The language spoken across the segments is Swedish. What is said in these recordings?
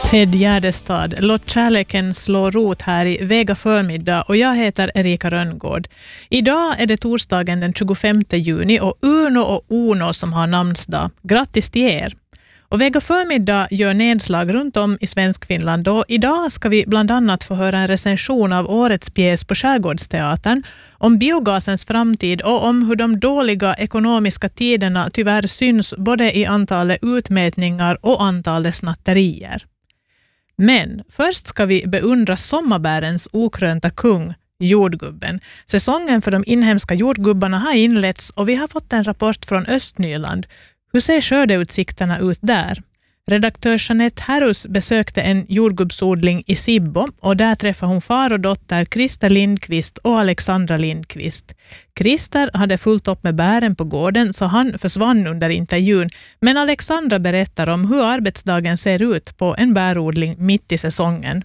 Ted Gärdestad, låt kärleken slå rot här i Vega förmiddag och jag heter Erika Rönngård. Idag är det torsdagen den 25 juni och Uno och Uno som har namnsdag. Grattis till er! Och Vega förmiddag gör nedslag runt om i Svenskfinland och idag ska vi bland annat få höra en recension av årets pjäs på Skärgårdsteatern, om biogasens framtid och om hur de dåliga ekonomiska tiderna tyvärr syns både i antalet utmätningar och antalet snatterier. Men först ska vi beundra sommarbärens okrönta kung, jordgubben. Säsongen för de inhemska jordgubbarna har inletts och vi har fått en rapport från Östnyland. Hur ser skördeutsikterna ut där? Redaktör Jeanette Harus besökte en jordgubbsodling i Sibbo och där träffade hon far och dotter Christer Lindqvist och Alexandra Lindqvist. Christer hade fullt upp med bären på gården så han försvann under intervjun, men Alexandra berättar om hur arbetsdagen ser ut på en bärodling mitt i säsongen.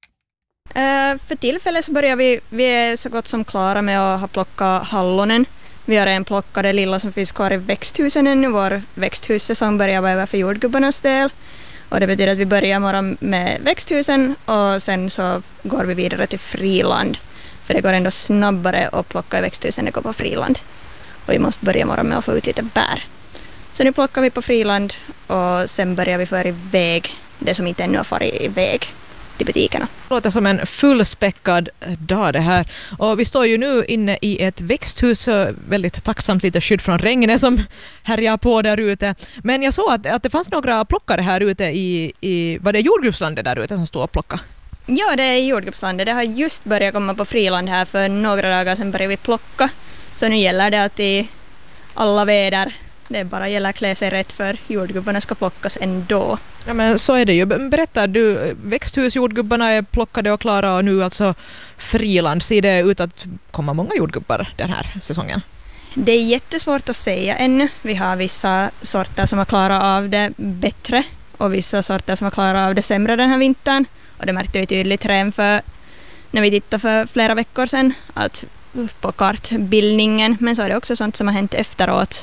För tillfället så börjar vi är så gott som klara med att ha plockat hallonen. Vi har en plocka det lilla som finns kvar i växthusen ännu. Vår växthussäsong börjar vara över för jordgubbarnas del. Och det betyder att vi börjar morgon med växthusen och sen så går vi vidare till friland. För det går ändå snabbare att plocka i växthusen än det går på friland. Och vi måste börja morgon med att få ut lite bär. Så nu plockar vi på friland och sen börjar vi föra iväg det som inte ännu har farit iväg till butikerna. Det låter som en fullspäckad dag det här. Och vi står ju nu inne i ett växthus, väldigt tacksamt lite skydd från regnet som härjar på där ute. Men jag såg att det fanns några plockare här ute i var det jordgubbslandet där ute som står och plockar? Ja, det är jordgubbslandet. Det har just börjat komma på friland här för några dagar sedan började vi plocka. Så nu gäller det att i alla väder det bara gäller att klä sig rätt för jordgubbarna ska plockas ändå. Ja, men så är det ju. Berätta, växthusjordgubbarna är plockade och klara och nu alltså friland. Ser det ut att komma många jordgubbar den här säsongen? Det är jättesvårt att säga ännu. Vi har vissa sorter som har klarat av det bättre och vissa sorter som har klarat av det sämre den här vintern. Och det märkte vi tydligt redan för när vi tittade för flera veckor sedan att på kartbildningen. Men så är det också sånt som har hänt efteråt.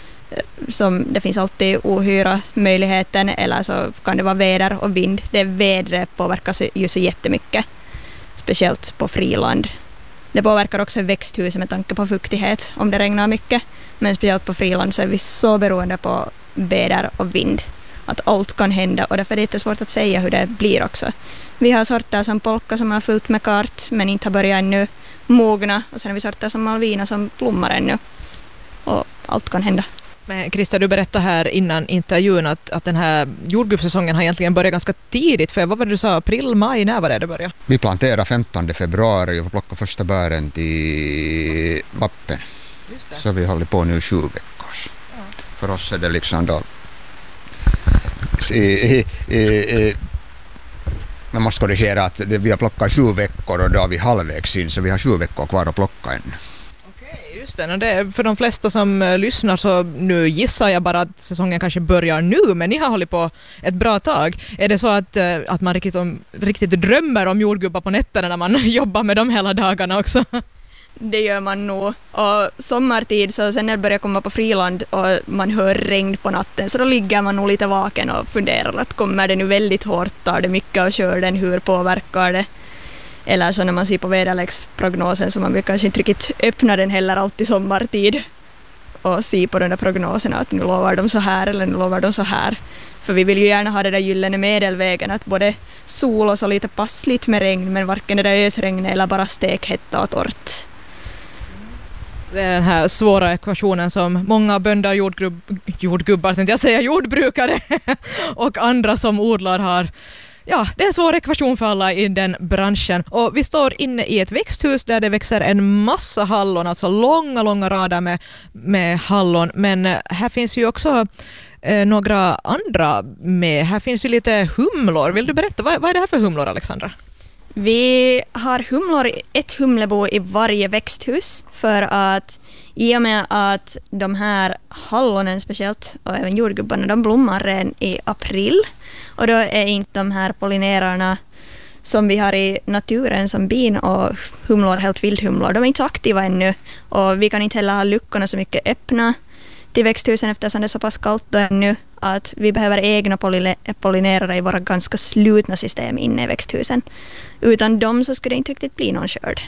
Som det finns alltid ohyra möjligheten eller så kan det vara väder och vind. Det vädret påverkar ju så jättemycket, speciellt på friland. Det påverkar också växthuset med tanke på fuktighet om det regnar mycket, men speciellt på friland så är vi så beroende på väder och vind att allt kan hända och därför är det inte svårt att säga hur det blir också. Vi har sorter som polka som har fullt med kart men inte har börjat ännu mogna och sen har vi sorter som malvina som blommar ännu och allt kan hända. Men Christer, du berättade här innan intervjun att den här jordgubbssäsongen har egentligen börjat ganska tidigt. För vad var det du sa? April, maj, när var det började? Vi planterar 15 februari och plockar första bären till vappen. Så vi håller på nu 7 veckor. Ja. För oss är det liksom då... Man måste korrigera att vi har plockat 7 veckor och då är vi halvvägs in. Så vi har 7 veckor kvar att plocka ännu. Just det, och det, för de flesta som lyssnar så nu gissar jag bara att säsongen kanske börjar nu, men ni har hållit på ett bra tag. Är det så att man riktigt drömmer om jordgubbar på nätterna när man jobbar med dem hela dagarna också? Det gör man nog. Och sommartid så sen när det börjar komma på friland och man hör regn på natten så då ligger man nog lite vaken och funderar att kommer det nu väldigt hårt, tar det mycket och kör den, hur påverkar det? Eller så när man ser på väderleksprognosen så man vill kanske inte riktigt öppna den heller alltid sommartid och se på den där prognoserna att nu lovar de så här eller nu lovar de så här. För vi vill ju gärna ha det där gyllene medelvägen att både sol och så lite passligt med regn men varken det där ösregn eller bara stekhetta och torrt. Det är den här svåra ekvationen som många bönder, jordgubbar, tänkte jag säga, jordbrukare och andra som odlar har. Ja, det är en svår ekvation för alla i den branschen. Och vi står inne i ett växthus där det växer en massa hallon, alltså långa rader med hallon. Men här finns ju också några andra med. Här finns ju lite humlor. Vill du berätta, vad är det här för humlor, Alexandra? Vi har humlor, ett humlebo i varje växthus för att i och med att de här hallonen speciellt och även jordgubbarna de blommar redan i april och då är inte de här pollinerarna som vi har i naturen som bin och humlor, helt vildhumlor, de är inte så aktiva ännu och vi kan inte heller ha luckorna så mycket öppna till växthusen eftersom det är så pass kallt då ännu att vi behöver egna pollinerare i våra ganska slutna system inne i växthusen. Utan dem så skulle det inte riktigt bli någon skörd.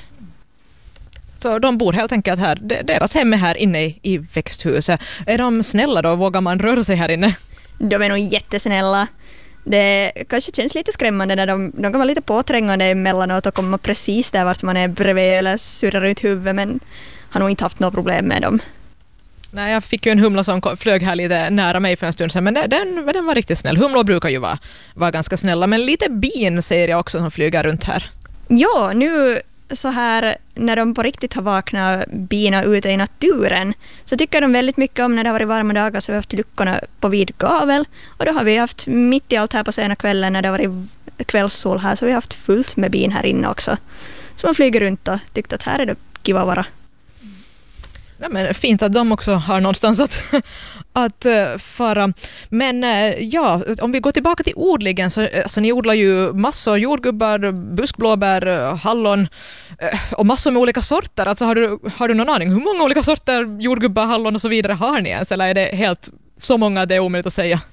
Så de bor helt enkelt här, deras hem är här inne i växthuset. Är de snälla då? Vågar man röra sig här inne? De är nog jättesnälla. Det kanske känns lite skrämmande när de kan vara lite påträngande emellanåt och komma precis där vart man är bredvid eller surrar ut huvudet, men har nog inte haft några problem med dem. Nej, jag fick ju en humla som flög här lite nära mig för en stund sedan, men den var riktigt snäll. Humlor brukar ju vara ganska snälla, men lite bin ser jag också som flyger runt här. Ja, nu så här när de på riktigt har vaknat bina ute i naturen så tycker de väldigt mycket om när det har varit varma dagar, så vi har haft luckorna på vid gavel, och då har vi haft mitt i allt här på sena kvällen när det har varit kvällssol här, så vi har haft fullt med bin här inne också. Så man flyger runt och tyckte att här är det kiva att vara. Ja, men fint att de också har någonstans att fara. Men ja, om vi går tillbaka till odlingen så ni odlar ju massor jordgubbar, buskblåbär, hallon och massor med olika sorter. Alltså har du någon aning hur många olika sorter jordgubbar, hallon och så vidare har ni ens? Eller är det helt så många det är omöjligt att säga?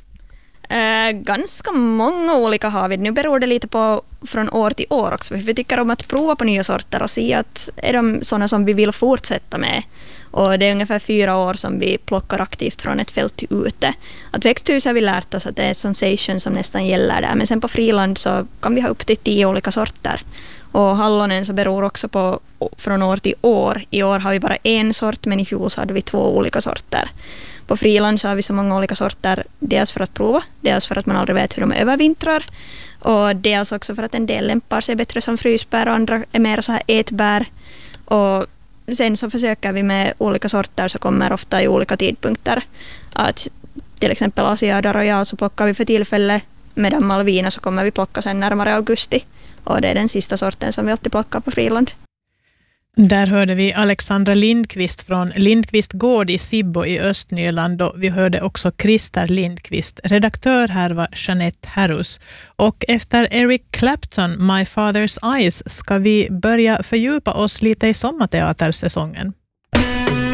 Ganska många olika har vi. Nu beror det lite på från år till år också. Vi tycker om att prova på nya sorter och se att är de sådana som vi vill fortsätta med. Och det är ungefär 4 år som vi plockar aktivt från ett fält till ute. Att växthus har vi lärt oss att det är sensation som nästan gäller där. Men sen på friland så kan vi ha upp till 10 olika sorter. Och hallonen så beror också på från år till år. I år har vi bara en sort, men i fjol så hade vi 2 olika sorter. På friland så har vi så många olika sorter, dels för att prova, dels för att man aldrig vet hur de övervintrar, och dels också för att en del lämpar sig bättre som frysbär och andra är mer så här ätbär. Och sen så försöker vi med olika sorter så kommer ofta i olika tidpunkter. Att till exempel Asiada Royal så plockar vi för tillfället, medan Malvina så kommer vi plocka sen närmare augusti. Och det är den sista sorten som vi alltid plockar på friland. Där hörde vi Alexandra Lindqvist från Lindqvist gård i Sibbo i Östnyland, och vi hörde också Christer Lindqvist. Redaktör här var Jeanette Harrus. Och efter Eric Clapton, My Father's Eyes, ska vi börja fördjupa oss lite i sommarteatersäsongen.